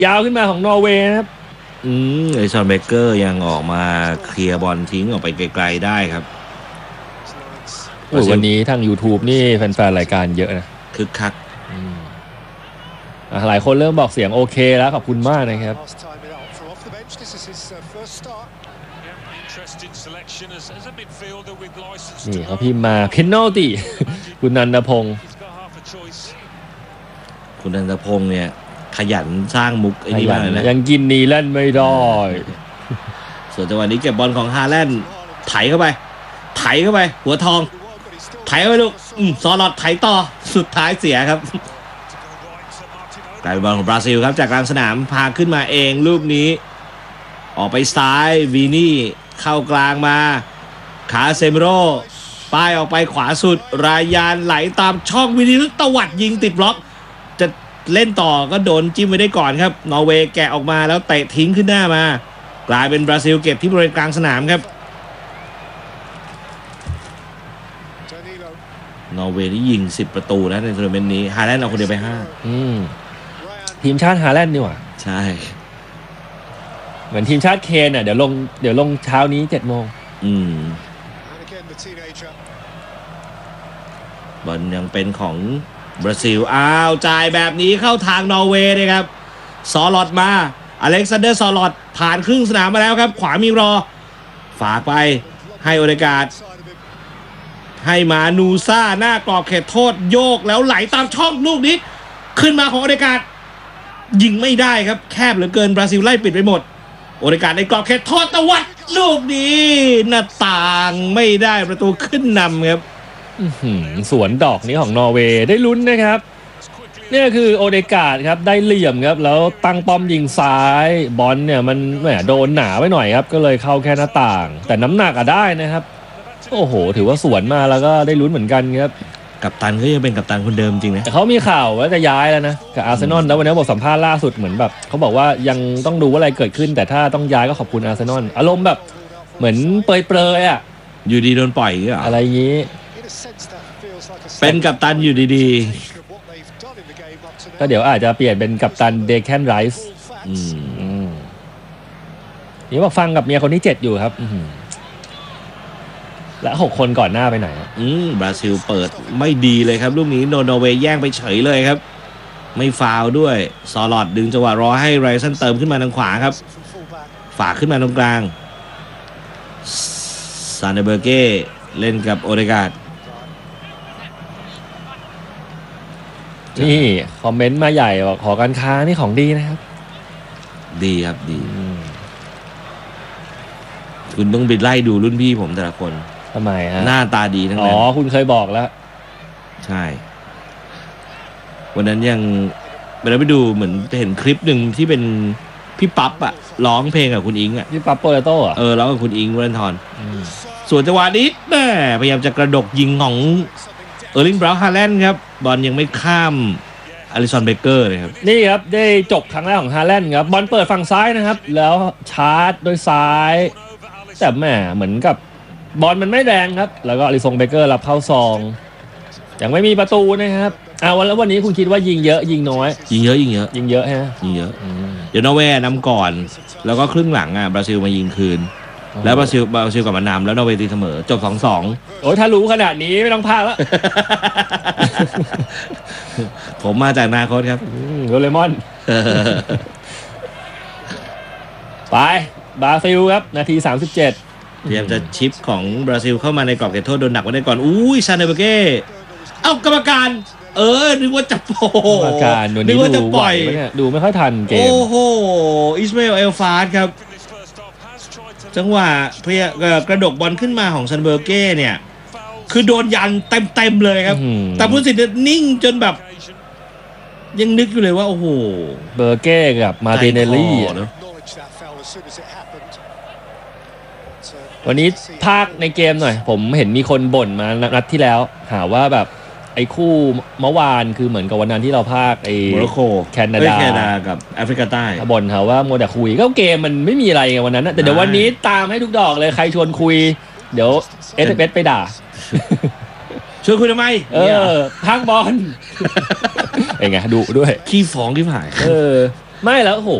ยาวขึ้นมาของนอร์เวย์นะครับไอซอนเบเกอร์ยังออกมาเคลียร์บอลทิ้งออกไปไกลๆได้ครับวันนี้ทาง YouTube นี่แฟนๆรายการเยอะนะคึกคักหลายคนเริ่มบอกเสียงโอเคแล้วขอบคุณมากนะครับนี่เขาพิมพ์มาเพนนัลตี้คุณนันทพงศ์เนี่ยขยันสร้างมุกไอ้นี่มากเลยนะยังกินนีแลนด์ไม่ได้ส่วนจังหวะนี้เก็บบอลของฮาแลนด์ไถเข้าไปหัวทองไถเข้าไปลูกซอลอดไถต่อสุดท้ายเสียครับกลายเป็นบอลของบราซิลครับจากกลางสนามพาขึ้นมาเองลูกนี้ออกไปซ้ายวีนี่เข้ากลางมาคาเซมิโร่ป้ายออกไปขวาสุดรายานไหลตามช่องวีนี่ตวัดยิงติดบล็อกจะเล่นต่อก็โดนจิ้มไว้ได้ก่อนครับนอร์เวย์แกะออกมาแล้วเตะทิ้งขึ้นหน้ามากลายเป็นบราซิลเก็บที่บริเวณกลางสนามครับนอร์เวย์ที่ยิง10ประตูแล้วในทัวร์นาเมนต์นี้ฮาแลนด์เอาคนเดียวไป5 ทีมชาติฮาแลนด์นี่หว่าใช่เหมือนทีมชาติเคนเดี๋ยวลงเช้านี้7 โมงบอลยังเป็นของบราซิลจ่ายแบบนี้เข้าทางนอร์เวย์เลยครับซอลอดมาอเล็กซานเดอร์ซอลอดผ่านครึ่งสนามมาแล้วครับขวามีรอฝากไปให้โอเดกาดให้มานูซ่าหน้ากรอบเขตโทษโยกแล้วไหลตามช่องลูกนี้ขึ้นมาของโอเดกาดยิงไม่ได้ครับแคบเหลือเกินบราซิลไล่ปิดไปหมดโอเดกาดในกรอบเขตโทษตวัดลูกนี้หน้าต่างไม่ได้ประตูขึ้นนำครับสวนดอกนี้ของนอร์เวย์ได้ลุ้นนะครับนี่คือโอเดกาดครับได้เหลี่ยมครับแล้วตั้งป้อมยิงซ้ายบอลเนี่ยมันแหมโดนหนาไปหน่อยครับก็เลยเข้าแค่หน้าต่างแต่น้ำหนักได้นะครับโอ้โหถือว่าสวนมาแล้วก็ได้ลุ้นเหมือนกันครับกัปตันก็ยังเป็นกัปตันคนเดิมจริงนะแต่เขามีข่าวว่าจะย้ายแล้วนะกับอาร์เซนอลแล้ววันนี้บทสัมภาษณ์ล่าสุดเหมือนแบบเขาบอกว่ายังต้องดูว่าอะไรเกิดขึ้นแต่ถ้าต้องย้ายก็ขอบคุณอาร์เซนอลอารมณ์แบบเหมือนเปรยอยู่ดีโดนปล่อยอะไรอย่างนี้เป็นกัปตันอยู่ดีๆก็เดี๋ยวอาจจะเปลี่ยนเป็นกัปตันเดแคนไรส์นี่บอกฟังกับเมียคนที่7อยู่ครับและ6คนก่อนหน้าไปไหนบราซิลเปิดไม่ดีเลยครับลูกนี้นอร์เวย์แย่งไปเฉยเลยครับไม่ฟาวล์ด้วยซอลอดดึงจังหวะรอให้ไรซันเติมขึ้นมาทางขวาครับฝากขึ้นมาตรงกลางซานเดเบอร์เก้เล่นกับโอเดกาดนี่คอมเมนต์มาใหญ่บอกขอการค้านี่ของดีนะครับดีครับดีคุณต้องไปไล่ดูรุ่นพี่ผมแต่ละคนทำไมฮะหน้าตาดีทั้งนั้นคุณเคยบอกแล้วใช่วันนั้นยังไปดูเหมือนเห็นคลิปหนึ่งที่เป็นพี่ปั๊บร้องเพลงกับคุณอิงพี่ปั๊บโปเตโต้ร้องกับคุณอิงวรันทรส่วนจังหวะนี้แม่พยายามจะกระดกยิงของเออร์ลิงบราวน์ฮาแลนด์ครับบอลยังไม่ข้ามอลิสันเบเกอร์เลยครับนี่ครับได้จบครั้งแรกของฮาแลนด์ครับบอลเปิดฝั่งซ้ายนะครับแล้วชาร์จโดยซ้ายแต่แม่เหมือนกับบอลมันไม่แรงครับแล้วก็อลิสันเบเกอร์รับเข้าซองยังไม่มีประตูนะครับแล้ววันนี้คุณคิดว่ายิงเยอะยิงน้อยยิงเยอะฮะยิงเยอะยิงเยอะเดี๋ยวนอร์เวย์นำก่อนแล้วก็ครึ่งหลังบราซิลมายิงคืนแล้วบราซิลกลับมานำแล้วนอร์เวย์ตีเสมอจบ 2-2 โอ้ยถ้ารู้ขนาดนี้ไม่ต้องพลาดแล้วผมมาจากนาโคตครับโดเรมอน ไปบราซิลครับนาที37 พยายามจะชิปของบราซิลเข้ามาในกรอบเขตโทษโดนหนักไว้ได้ก่อนซานเดเบเก้กรรมการนึกว่าจะโผล่กรรมการนึกว่าจะปล่อยดูไม่ค่อยทันเกมโอ้โหอิสมาเอลเอลฟาสครับจังหวะกระดกบอลขึ้นมาของซานเบอร์เก้เนี่ยคือโดนยันเต็มเลยครับแต่ผู้ตัดสินนิ่งจนแบบยังนึกอยู่เลยว่าโอ้โหเบอร์เก้กับมาติเนลลี่วันนี้ภาคในเกมหน่อยผมเห็นมีคนบ่นมานัดที่แล้วหาว่าแบบไอ้คู่เมื่อวานคือเหมือนกับวันนั้นที่เราภาคไอ้โมร็อกโกแคนาดากับแอฟริกาใต้บ่นหาว่าโมแต่คุยก็เกมมันไม่มีอะไรวันนั้นแต่เดี๋ยววันนี้ตามให้ทุกดอกเลยใครชวนคุยเดี๋ยวเอสไปด่าชวนคุยทำไมพักบอลไอ้ไงดูด้วยขี้ฟ้องขี้ผายไม่แล้วโห